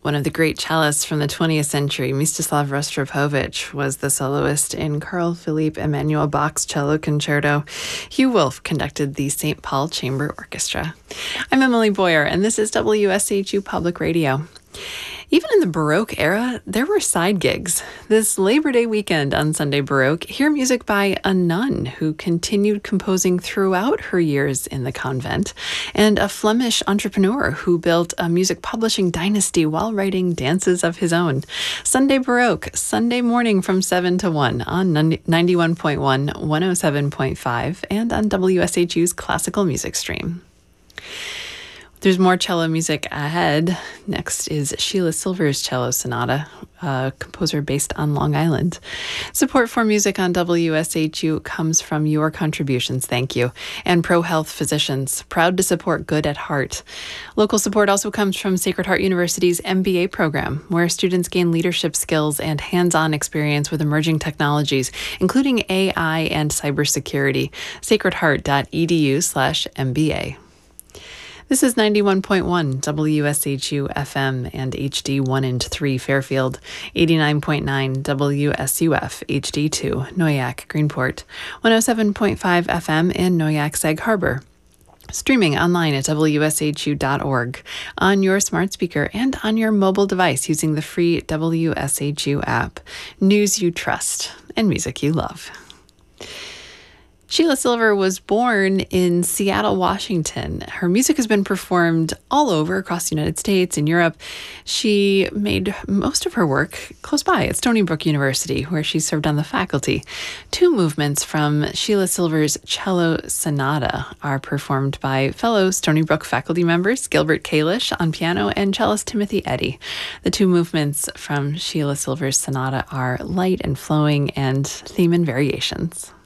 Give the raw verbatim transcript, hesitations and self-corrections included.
One of the great cellists from the twentieth century, Mstislav Rostropovich, was the soloist in Carl Philipp Emanuel Bach's cello concerto. Hugh Wolf conducted the Saint Paul Chamber Orchestra. I'm Emily Boyer, and this is W S H U Public Radio. Even in the Baroque era, there were side gigs. This Labor Day weekend on Sunday Baroque, hear music by a nun who continued composing throughout her years in the convent, and a Flemish entrepreneur who built a music publishing dynasty while writing dances of his own. Sunday Baroque, Sunday morning from seven to one on ninety-one point one, one oh seven point five, and on W S H U's classical music stream. There's more cello music ahead. Next is Sheila Silver's Cello Sonata, a composer based on Long Island. Support for music on W S H U comes from your contributions, thank you, and ProHealth Physicians, proud to support Good at Heart. Local support also comes from Sacred Heart University's M B A program, where students gain leadership skills and hands-on experience with emerging technologies, including A I and cybersecurity. sacredheart.edu slash MBA. This is ninety-one point one W S H U F M and H D one and three Fairfield, eighty-nine point nine W S U F H D two Noyac Greenport, one oh seven point five F M in Noyac Sag Harbor. Streaming online at W S H U dot org, on your smart speaker and on your mobile device using the free W S H U app. News you trust and music you love. Sheila Silver was born in Seattle, Washington. Her music has been performed all over across the United States and Europe. She made most of her work close by at Stony Brook University, where she served on the faculty. Two movements from Sheila Silver's Cello Sonata are performed by fellow Stony Brook faculty members Gilbert Kalish on piano and cellist Timothy Eddy. The two movements from Sheila Silver's Sonata are light and flowing and theme and variations.